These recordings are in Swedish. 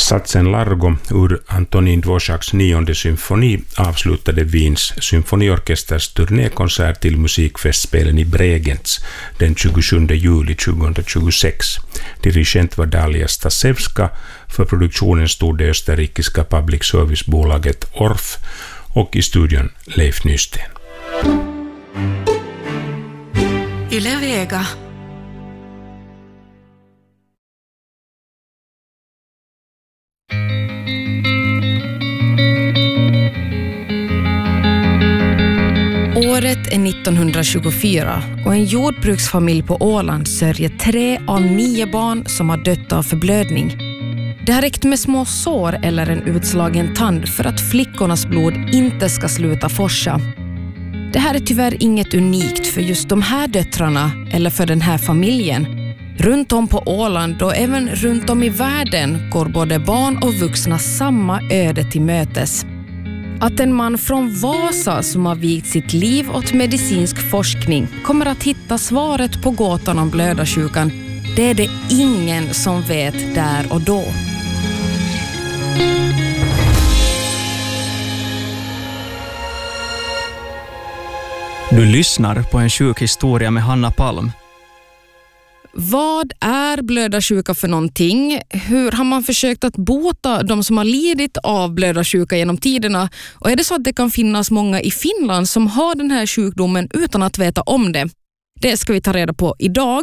Satsen Largo ur Antonín Dvořáks 9:e symfoni avslutade Wiens symfoniorkesters turnékonsert till musikfestspelen i Bregenz den 27 juli 2026. Dirigent var Dalia Stasevska, för produktionen stod det österrikiska public service-bolaget Orff och i studion Leif Nysten. Yle Vega. Året är 1924 och en jordbruksfamilj på Åland sörjer 3 av 9 barn som har dött av förblödning. Det har räckt med små sår eller en utslagen tand för att flickornas blod inte ska sluta forsa. Det här är tyvärr inget unikt för just de här döttrarna eller för den här familjen. Runt om på Åland och även runt om i världen går både barn och vuxna samma öde till mötes. Att en man från Vasa som har vigt sitt liv åt medicinsk forskning kommer att hitta svaret på gåtan om blödarsjukan, det är det ingen som vet där och då. Du lyssnar på en sjuk historia med Hanna Palm. Vad är blödarsjuka för någonting? Hur har man försökt att bota de som har lidit av blödarsjuka genom tiderna? Och är det så att det kan finnas många i Finland som har den här sjukdomen utan att veta om det? Det ska vi ta reda på idag.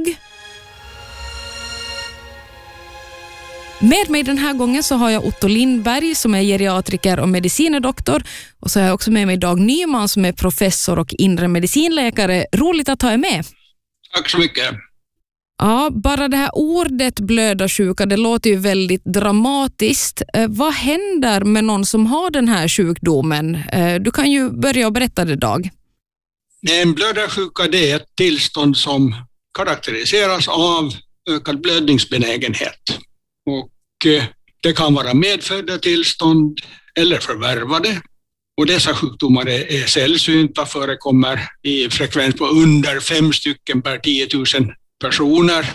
Med mig den här gången så har jag Otto Lindberg som är geriatriker och medicinedoktor. Och så har jag också med mig Dag Nyman som är professor och inre medicinläkare. Roligt att ha er med. Tack så mycket. Ja, bara det här ordet blödarsjuka, det låter ju väldigt dramatiskt. Vad händer med någon som har den här sjukdomen? Du kan ju börja berätta det, Dag. En blödarsjuka, det är ett tillstånd som karaktäriseras av ökad blödningsbenägenhet. Och det kan vara medfödda tillstånd eller förvärvade. Och dessa sjukdomar är sällsynta, förekommer i frekvens på under 5 stycken per 10 000 personer.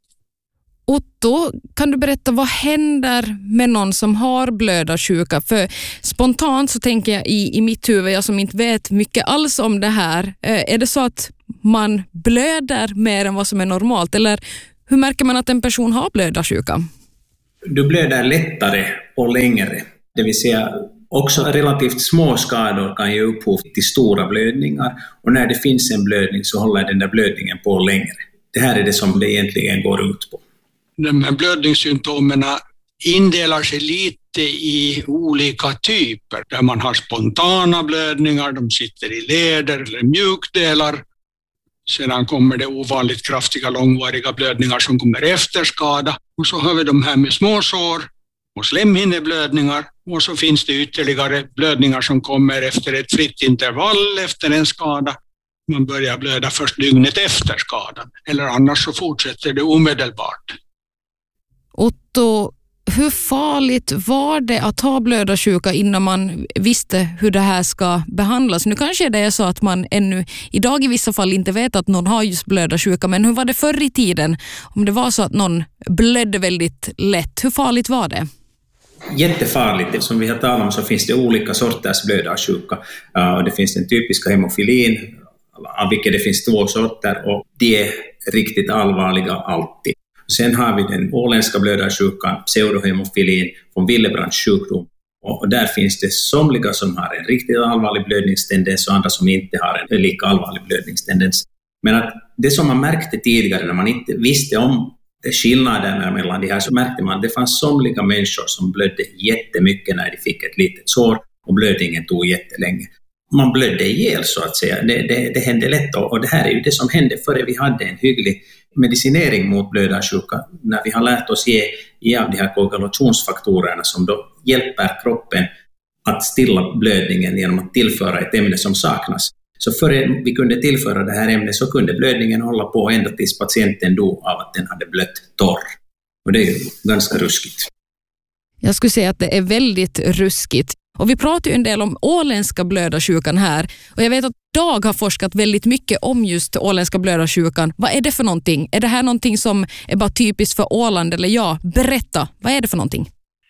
Otto, kan du berätta vad händer med någon som har blödarsjuka? För spontant så tänker jag i mitt huvud, jag som inte vet mycket alls om det här. Är det så att man blöder mer än vad som är normalt? Eller hur märker man att en person har blödarsjuka? Du blöder lättare och längre. Det vill säga också relativt små skador kan ge upphov till stora blödningar. Och när det finns en blödning så håller den där blödningen på längre. Det här är det som det egentligen går ut på. De här blödningssymptomen indelar sig lite i olika typer. Där man har spontana blödningar, de sitter i leder eller mjukdelar. Sedan kommer det ovanligt kraftiga långvariga blödningar som kommer efter skada. Och så har vi de här med små sår och slemhinneblödningar. Och så finns det ytterligare blödningar som kommer efter ett fritt intervall efter en skada. Man börjar blöda först dygnet efter skadan. Eller annars så fortsätter det omedelbart. Otto, hur farligt var det att ha blödarsjuka innan man visste hur det här ska behandlas? Nu kanske det är så att man ännu idag i vissa fall inte vet att någon har just blödarsjuka. Men hur var det förr i tiden? Om det var så att någon blödde väldigt lätt, hur farligt var det? Jättefarligt. Som vi har talat om så finns det olika sorters blödarsjuka. Det finns den typiska hemofilin, av vilket det finns 2 sorter, och de är riktigt allvarliga alltid. Sen har vi den åländska blödarsjukan, pseudohemofilin från Willebrands sjukdom. Och där finns det somliga som har en riktigt allvarlig blödningstendens och andra som inte har en lika allvarlig blödningstendens. Men att det som man märkte tidigare när man inte visste om skillnaderna mellan de här, så märkte man att det fanns somliga människor som blödde jättemycket när de fick ett litet sår och blödningen tog jättelänge. Man blödde ihjäl så att säga. Det hände lätt, och det här är ju det som hände före vi hade en hygglig medicinering mot blödarsjuka, när vi har lärt oss ge av de här koagulationsfaktorerna som då hjälper kroppen att stilla blödningen genom att tillföra ett ämne som saknas. Så före vi kunde tillföra det här ämnet så kunde blödningen hålla på ända tills patienten dog av att den hade blött torr. Och det är ju ganska ruskigt. Jag skulle säga att det är väldigt ruskigt. Och vi pratar ju en del om åländska blödarsjukan här. Och jag vet att Dag har forskat väldigt mycket om just åländska blödarsjukan. Vad är det för någonting? Är det här någonting som är bara typiskt för Åland eller ja? Berätta, vad är det för någonting?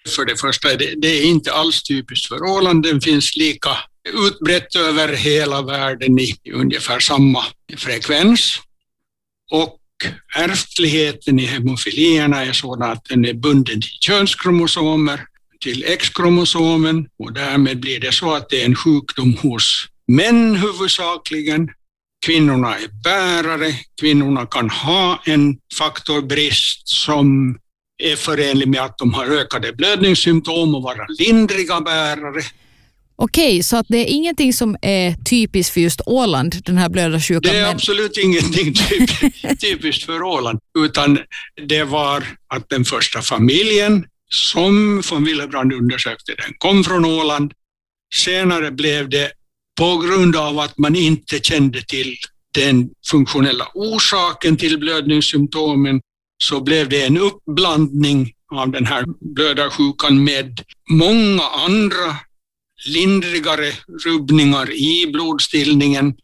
För det första, det är inte alls typiskt för Åland. Den finns lika utbrett över hela världen i ungefär samma frekvens. Och ärftligheten i hemofilierna är sådan att den är bunden till könskromosomer, till X-kromosomen, och därmed blir det så att det är en sjukdom hos män huvudsakligen. Kvinnorna är bärare. Kvinnorna kan ha en faktorbrist som är förenlig med att de har ökade blödningssymptom och vara lindriga bärare. Okej, så att det är ingenting som är typiskt för just Åland, den här blödarsjukan? Det är absolut ingenting typiskt för Åland, utan det var att den första familjen som von Willebrand undersökte, den kom från Åland. Senare blev det, på grund av att man inte kände till den funktionella orsaken till blödningssymptomen, så blev det en uppblandning av den här blödarsjukan med många andra lindrigare rubbningar i blodstillningen.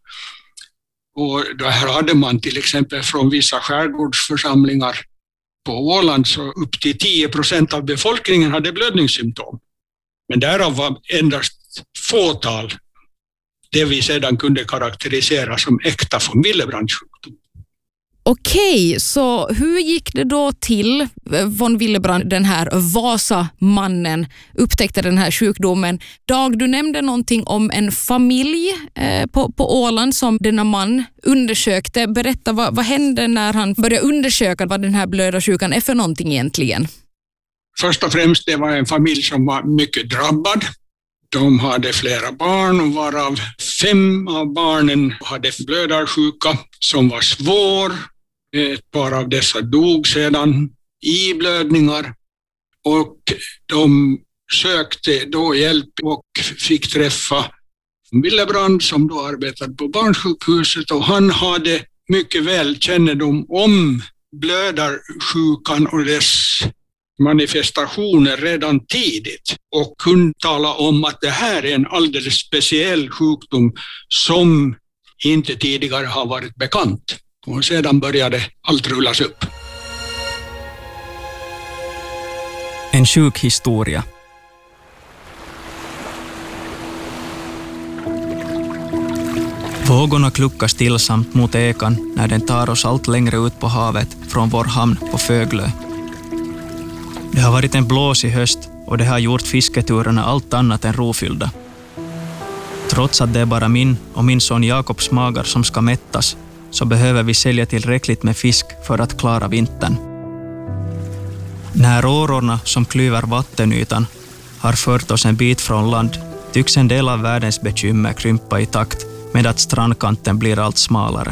Och då här hade man till exempel från vissa skärgårdsförsamlingar på Åland så upp till 10% av befolkningen hade blödningssymptom. Men därav var endast fåtal det vi sedan kunde karaktärisera som äkta von Willebrand sjukdom. Okej, så hur gick det då till? Von Willebrand, den här Vasa-mannen, upptäckte den här sjukdomen. Dag, du nämnde någonting om en familj på Åland som denna man undersökte. Berätta, vad hände när han började undersöka vad den här blödarsjukan är för någonting egentligen? Först och främst, det var en familj som var mycket drabbad. De hade flera barn, och varav 5 av barnen hade blödarsjuka som var svår. Ett par av dessa dog sedan i blödningar, och de sökte då hjälp och fick träffa Willebrand som då arbetade på barnsjukhuset, och han hade mycket väl kännedom om blödarsjukan och dess manifestationer redan tidigt och kunde tala om att det här är en alldeles speciell sjukdom som inte tidigare har varit bekant. Och sedan började allt rullas upp. En sjuk historia. Vågorna kluckar stillsamt mot ekan när den tar oss allt längre ut på havet från vår hamn på Föglö. Det har varit en blåsig höst och det har gjort fisketurerna allt annat än rofyllda. Trots att det är bara min och min son Jakobs magar som ska mättas, så behöver vi sälja tillräckligt med fisk för att klara vintern. När årorna som klyver vattenytan har fört oss en bit från land, tycks en del av världens bekymmer krympa i takt med att strandkanten blir allt smalare.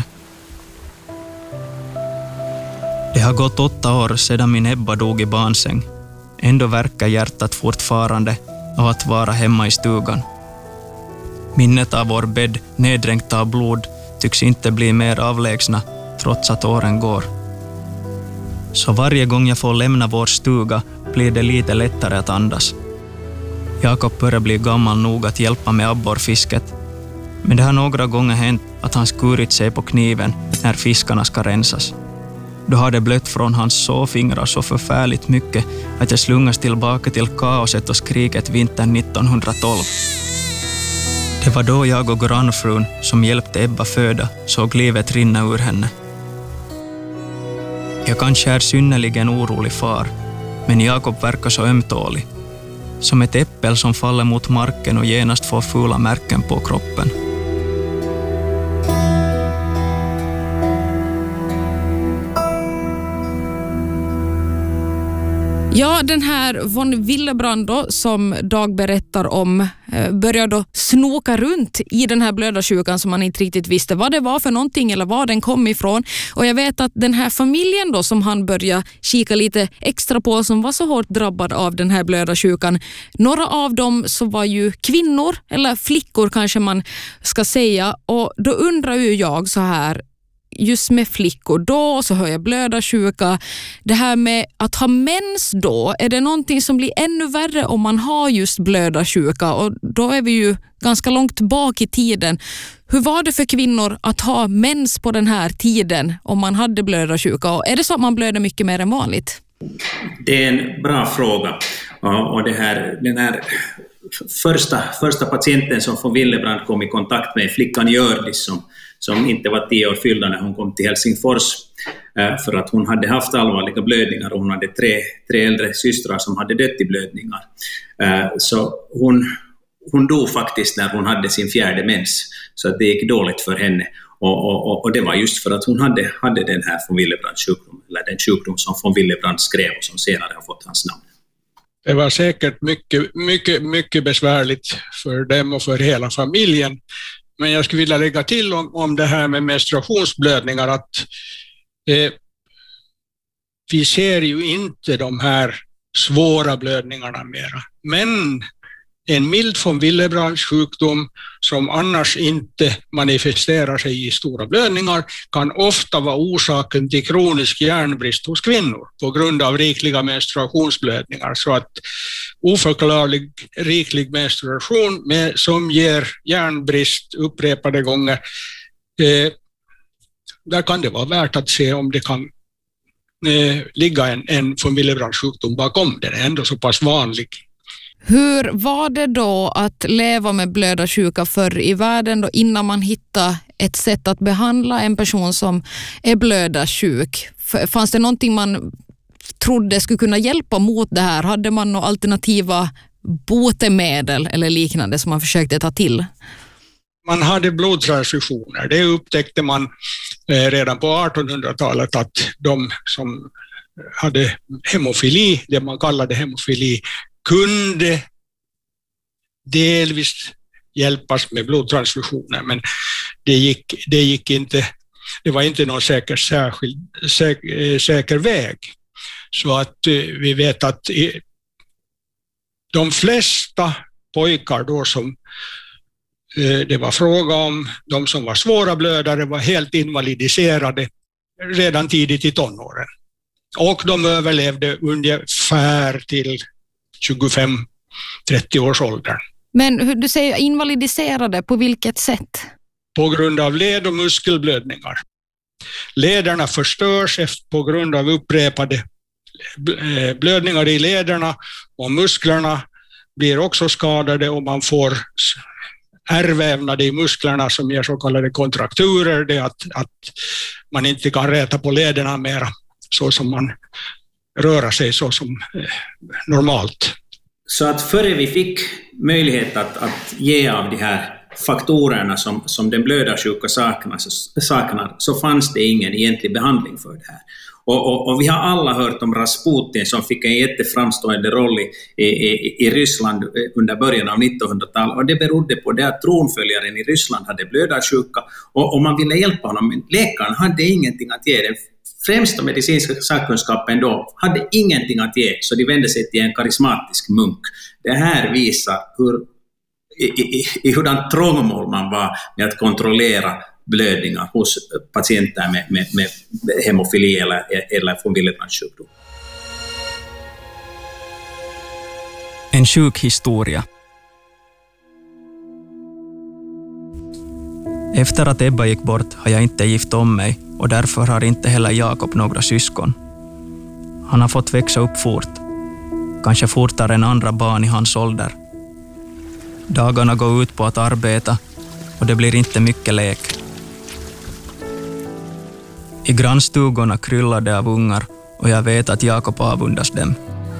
Det har gått 8 år sedan min Ebba dog i barnsäng. Ändå verkar hjärtat fortfarande av att vara hemma i stugan. Minnet av vår bädd neddränkt av blod tycks inte bli mer avlägsna trots att åren går. Så varje gång jag får lämna vår stuga blir det lite lättare att andas. Jakob börjar bli gammal nog att hjälpa med abborrfisket, men det har några gånger hänt att han skurit sig på kniven när fiskarna ska rensas. Då har det blött från hans såfingrar så förfärligt mycket att jag slungas tillbaka till kaoset och skriket vintern 1912. Det var då jag och grannfrun som hjälpte Ebba föda såg livet rinna ur henne. Jag kanske är synnerligen orolig far, men Jakob verkar så ömtålig. Som ett äppel som faller mot marken och genast får fula märken på kroppen. Ja, den här von Willebrand då, som Dag berättar om, började då snoka runt i den här blödarsjukan som man inte riktigt visste vad det var för någonting eller var den kom ifrån. Och jag vet att den här familjen då som han började kika lite extra på, som var så hårt drabbad av den här blödarsjukan, några av dem så var ju kvinnor eller flickor kanske man ska säga. Och då undrar ju jag så här, just med flickor då, så hör jag blödarsjuka. Det här med att ha mens då, är det någonting som blir ännu värre om man har just blödarsjuka? Och då är vi ju ganska långt bak i tiden. Hur var det för kvinnor att ha mens på den här tiden om man hade blödarsjuka? Och är det så att man blöder mycket mer än vanligt? Det är en bra fråga. Och den här första patienten som från Willebrand kom i kontakt med flickan Gördis som inte var 10 år fyllda när hon kom till Helsingfors för att hon hade haft allvarliga blödningar och hon hade tre äldre systrar som hade dött i blödningar. Så hon dog faktiskt när hon hade sin 4:e mens, så att det gick dåligt för henne. Och det var just för att hon hade den här von Willebrands sjukdom, eller den sjukdom som von Willebrand skrev och som senare har fått hans namn. Det var säkert mycket besvärligt för dem och för hela familjen. Men jag skulle vilja lägga till om det här med menstruationsblödningar att vi ser ju inte de här svåra blödningarna mera. Men en mild von Willebrands sjukdom som annars inte manifesterar sig i stora blödningar kan ofta vara orsaken till kronisk järnbrist hos kvinnor på grund av rikliga menstruationsblödningar. Så att oförklarlig riklig menstruation som ger järnbrist upprepade gånger, där kan det vara värt att se om det kan ligga en von Willebrands sjukdom bakom. Den är ändå så pass vanlig. Hur var det då att leva med blödarsjuka förr i världen då, innan man hittade ett sätt att behandla en person som är blödarsjuk? Fanns det någonting man trodde skulle kunna hjälpa mot det här? Hade man några alternativa botemedel eller liknande som man försökte ta till? Man hade blodtransfusioner. Det upptäckte man redan på 1800-talet att de som hade hemofili, det man kallade hemofili, kunde delvis hjälpas med blodtransfusioner, men det gick inte. Det var inte någon säker väg. Så att vi vet att de flesta pojkar då som det var fråga om, de som var svåra blödare, var helt invalidiserade redan tidigt i tonåren. Och de överlevde ungefär till 25-30 års ålder. Men hur du säger invalidiserade, på vilket sätt? På grund av led- och muskelblödningar. Lederna förstörs på grund av upprepade blödningar i lederna, och musklerna blir också skadade och man får ärrvävnader i musklerna som ger så kallade kontrakturer. Det är att man inte kan räta på lederna mer så som man röra sig så som normalt. Så att före vi fick möjlighet att ge av de här faktorerna som den blödarsjuka saknar, så fanns det ingen egentlig behandling för det här. Och vi har alla hört om Rasputin som fick en jätteframstående roll i Ryssland under början av 1900-talet, och det berodde på det att tronföljaren i Ryssland hade blödarsjuka och man ville hjälpa honom, men läkaren hade ingenting att ge. Den främsta medicinska sakkunskapen då hade ingenting att ge, så de vände sig till en karismatisk munk. Det här visar hurdan trångmål man var med att kontrollera blödningar hos patienter med hemofili eller von Willebrands sjukdom. En sjuk historia. Efter att Ebba gick bort har jag inte gift om mig, och därför har inte heller Jakob några syskon. Han har fått växa upp fort, kanske fortare än andra barn i hans ålder. Dagarna går ut på att arbeta och det blir inte mycket lek. I grannstugorna kryllar det av ungar och jag vet att Jakob avundas dem.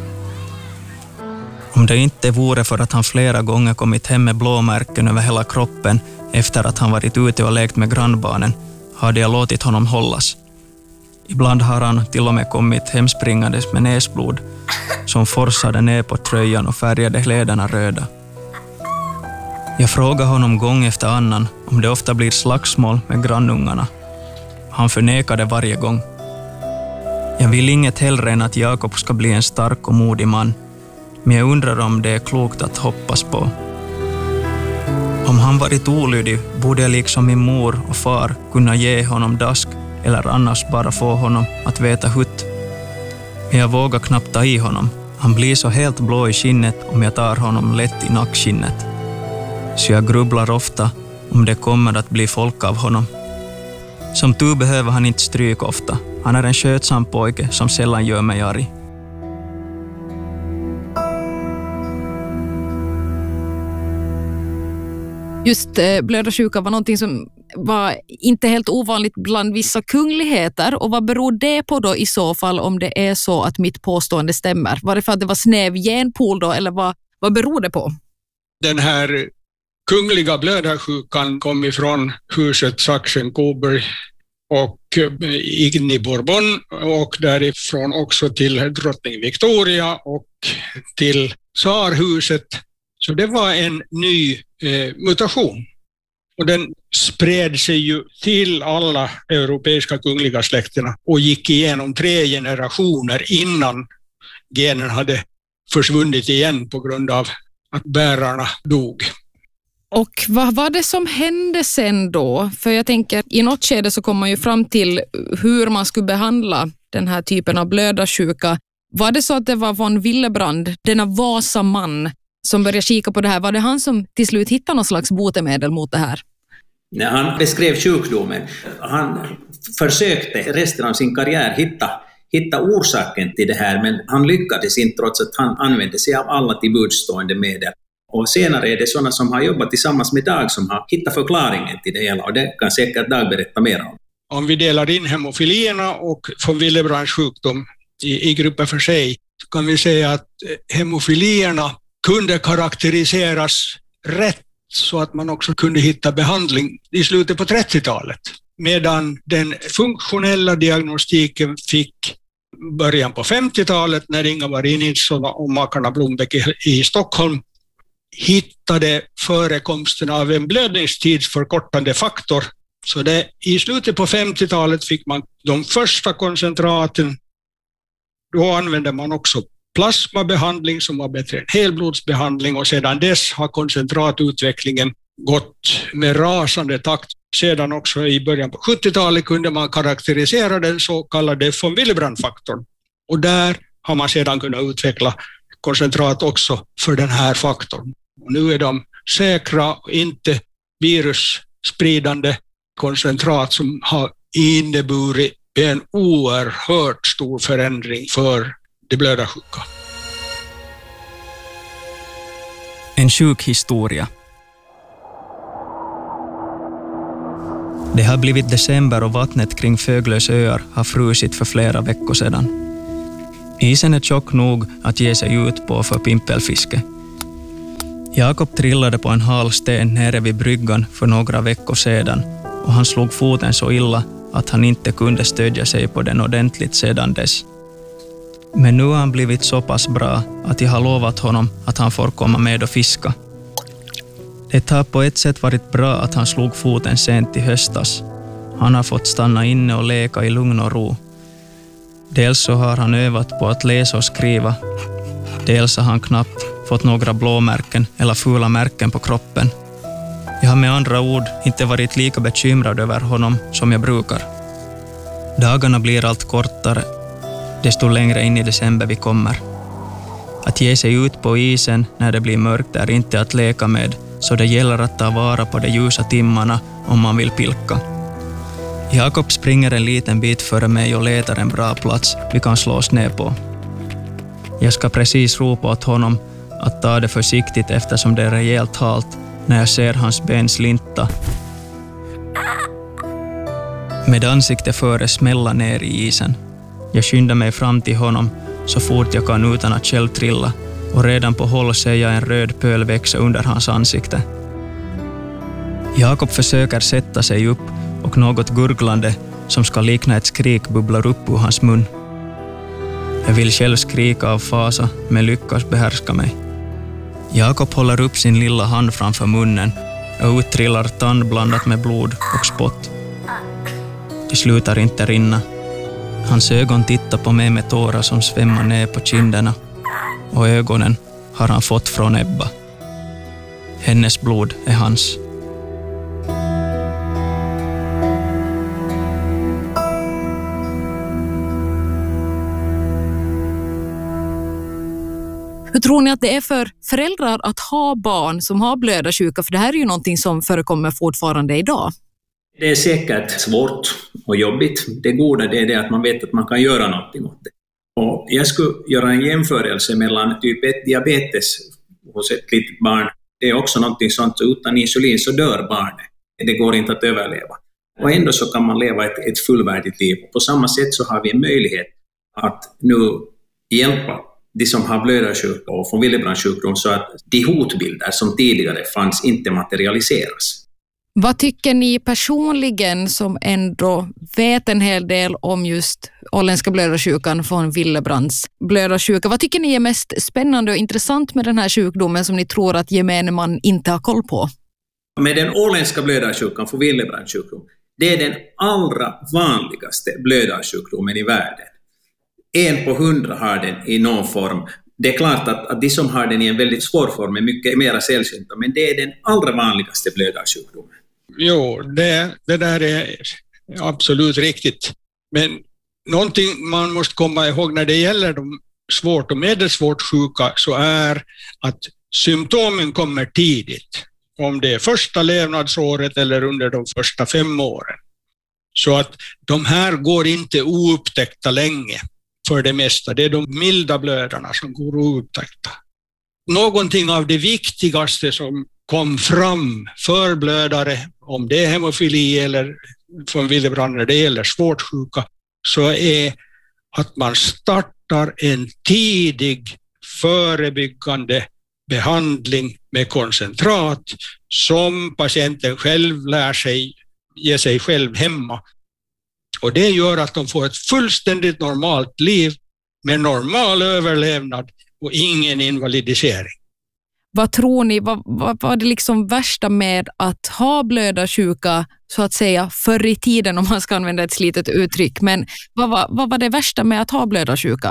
Om det inte vore för att han flera gånger kommit hem med blåmärken över hela kroppen efter att han varit ute och lekt med grannbarnen, hade jag låtit honom hållas. Ibland har han till och med kommit hemspringandes med näsblod som forsade ner på tröjan och färgade kläderna röda. Jag frågar honom gång efter annan om det ofta blir slagsmål med grannungarna. Han förnekade varje gång. Jag vill inget hellre än att Jakob ska bli en stark och modig man, men jag undrar om det är klokt att hoppas på. Om han varit olydig borde jag liksom min mor och far kunna ge honom dask eller annars bara få honom att veta hutt. Men jag vågar knappt ta i honom. Han blir så helt blå i skinnet om jag tar honom lätt i nackskinnet. Så jag grubblar ofta om det kommer att bli folk av honom. Som tur behöver han inte stryk ofta. Han är en skötsam pojke som sällan gör mig arg. Just blödarsjuka var någonting som var inte helt ovanligt bland vissa kungligheter. Och vad beror det på då i så fall, om det är så att mitt påstående stämmer? Var det för att det var snäv genpool då, eller vad beror det på? Den här kungliga blödarsjukan kom ifrån huset Sachsen-Coburg och in i Bourbon, och därifrån också till drottning Victoria och till tsarhuset. Så det var en ny mutation. Och den spred sig ju till alla europeiska kungliga släkterna och gick igenom 3 generationer innan genen hade försvunnit igen på grund av att bärarna dog. Och vad var det som hände sen då? För jag tänker, i något skede så kom man ju fram till hur man skulle behandla den här typen av blödarsjuka. Var det så att det var von Willebrand, denna Vasaman, som började kika på det här? Var det han som till slut hittade någon slags botemedel mot det här? När han beskrev sjukdomen, han försökte resten av sin karriär hitta orsaken till det här, men han lyckades inte, trots att han använde sig av alla tillbudstående medel. Och senare är det sådana som har jobbat tillsammans med Dag som har hittat förklaringen till det hela, och det kan säkert Dag berätta mer om. Om vi delar in hemofilierna och von Willebrands sjukdom i grupper för sig, så kan vi säga att hemofilierna kunde karaktäriseras rätt så att man också kunde hitta behandling i slutet på 30-talet. Medan den funktionella diagnostiken fick början på 50-talet, när Inga-Marie Nilsson och makarna Blombeck i Stockholm hittade förekomsten av en blödningstidsförkortande faktor. Så i slutet på 50-talet fick man de första koncentraten. Då använde man också plasmabehandling som var bättre än helblodsbehandling, och sedan dess har koncentratutvecklingen gått med rasande takt. Sedan också i början på 70-talet kunde man karaktärisera den så kallade von Willebrand-faktorn, och där har man sedan kunnat utveckla koncentrat också för den här faktorn. Och nu är de säkra och inte virusspridande koncentrat som har inneburit en oerhört stor förändring för de blödarsjuka. En sjuk historia. Det har blivit december och vattnet kring Föglös öar har frusit för flera veckor sedan. Isen är tjock nog att ge sig ut på för pimpelfiske. Jakob trillade på en hal sten nere vid bryggan för några veckor sedan, och han slog foten så illa att han inte kunde stödja sig på den ordentligt sedan dess. Men nu har han blivit så pass bra att jag har lovat honom att han får komma med och fiska. Det har på ett sätt varit bra att han slog foten sent i höstas. Han har fått stanna inne och leka i lugn och ro. Dels så har han övat på att läsa och skriva. Dels har han knappt fått några blåmärken eller fula märken på kroppen. Jag har med andra ord inte varit lika bekymrad över honom som jag brukar. Dagarna blir allt kortare, desto längre in i december vi kommer. Att ge sig ut på isen när det blir mörkt är inte att leka med, så det gäller att ta vara på de ljusa timmarna om man vill pilka. Jakob springer en liten bit före mig och letar en bra plats vi kan slå oss ner på. Jag ska precis ropa åt honom att ta det försiktigt eftersom det är rejält halt när jag ser hans ben slinta. Med ansikte före smälla ner i isen. Jag skyndar mig fram till honom så fort jag kan utan att själv trilla, och redan på håll ser jag en röd pöl växa under hans ansikte. Jakob försöker sätta sig upp och något gurglande som ska likna ett skrik bubblar upp ur hans mun. Jag vill själv skrika av fasa men lyckas behärska mig. Jakob håller upp sin lilla hand framför munnen och uttrillar tand blandat med blod och spott. Det slutar inte rinna. Hans ögon tittar på mig med tårar som svämmar ner på kinderna, och ögonen har han fått från Ebba. Hennes blod är hans. Hur tror ni att det är för föräldrar att ha barn som har blödarsjuka? För det här är ju någonting som förekommer fortfarande idag. Det är säkert svårt och jobbigt. Det goda det är det att man vet att man kan göra någonting åt det. Och jag skulle göra en jämförelse mellan typ 1 diabetes hos ett litet barn Det är också någonting sånt, utan insulin så dör barnet. Det går inte att överleva. Och ändå så kan man leva ett fullvärdigt liv. På samma sätt så har vi en möjlighet att nu hjälpa de som har blödarsjuka och von Willebrands sjukdom så att de hotbilder som tidigare fanns inte materialiseras. Vad tycker ni personligen som ändå vet en hel del om just åländska blödarsjukan von Willebrands blödarsjuka? Vad tycker ni är mest spännande och intressant med den här sjukdomen som ni tror att gemene man inte har koll på? Med den åländska blödarsjukan von Willebrands sjukdom, det är den allra vanligaste blödarsjukdomen i världen. 1 på 100 har den i någon form. Det är klart att de som har den i en väldigt svår form är mycket mer sällsynta, men det är den allra vanligaste blödarsjukdomen. Jo, det där är absolut riktigt. Men någonting man måste komma ihåg när det gäller de svårt och medelsvårt sjuka så är att symptomen kommer tidigt. Om det är första levnadsåret eller under de första 5 åren. Så att de här går inte oupptäckta länge för det mesta. Det är de milda blödarna som går oupptäckta. Någonting av det viktigaste som kom fram för blödare, om det är hemofili eller von Willebrand när det gäller svårt sjuka, så är att man startar en tidig förebyggande behandling med koncentrat som patienten själv lär sig ge sig själv hemma. Och det gör att de får ett fullständigt normalt liv med normal överlevnad och ingen invalidisering. Vad tror ni, vad var det liksom värsta med att ha blödarsjuka så att säga förr i tiden, om man ska använda ett slitet uttryck, men vad var det värsta med att ha blödarsjuka?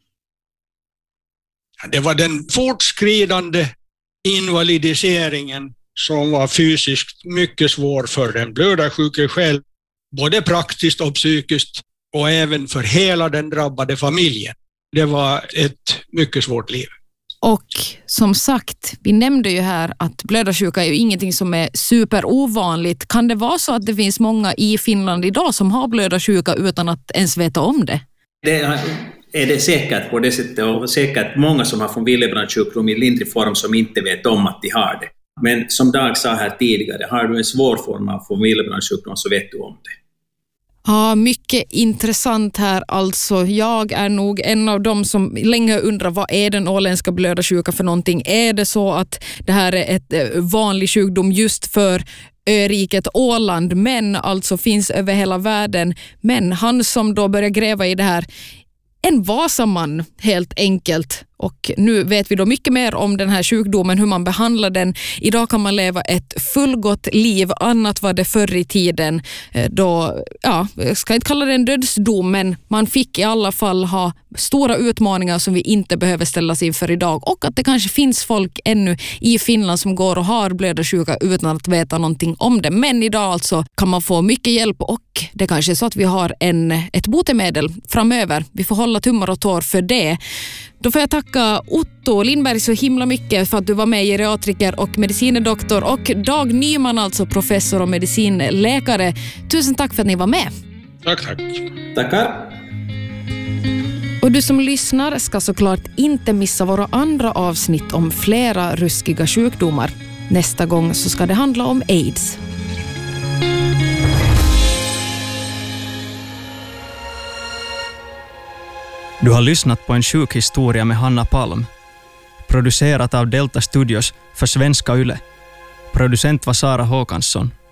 Det var den fortskridande invalidiseringen som var fysiskt mycket svår för den blödarsjuke själv, både praktiskt och psykiskt och även för hela den drabbade familjen. Det var ett mycket svårt liv. Och som sagt, vi nämnde ju här att blödarsjuka är ju ingenting som är superovanligt. Kan det vara så att det finns många i Finland idag som har blödarsjuka utan att ens veta om det? Det är det säkert på det sättet, och säkert många som har von Willebrands sjukdom i lindrig form som inte vet om att de har det. Men som Dag sa här tidigare, har du en svår form av von Willebrands sjukdom så vet du om det. Ja, mycket intressant här alltså. Jag är nog en av dem som länge undrar vad är den åländska blödarsjuka för någonting. Är det så att det här är ett vanlig sjukdom just för öriket Åland, men alltså finns över hela världen. Men han som då börjar gräva i det här, en Vasaman helt enkelt. Och nu vet vi då mycket mer om den här sjukdomen, hur man behandlar den. Idag kan man leva ett fullgott liv, annat var det förr i tiden. Då, ja, jag ska inte kalla det en dödsdom, men man fick i alla fall ha stora utmaningar som vi inte behöver ställas inför idag. Och att det kanske finns folk ännu i Finland som går och har blödarsjuka utan att veta någonting om det. Men idag alltså kan man få mycket hjälp, och det kanske är så att vi har ett botemedel framöver. Vi får hålla tummar och tår för det. Då får jag tacka Otto Lindberg så himla mycket för att du var med, geriatriker och medicinedoktor, och Dag Nyman, alltså professor och medicinläkare. Tusen tack för att ni var med. Tack. Tackar. Och du som lyssnar ska såklart inte missa våra andra avsnitt om flera ruskiga sjukdomar. Nästa gång så ska det handla om AIDS. Du har lyssnat på en sjukhistoria med Hanna Palm. Producerat av Delta Studios för Svenska Yle. Producent var Sara Håkansson.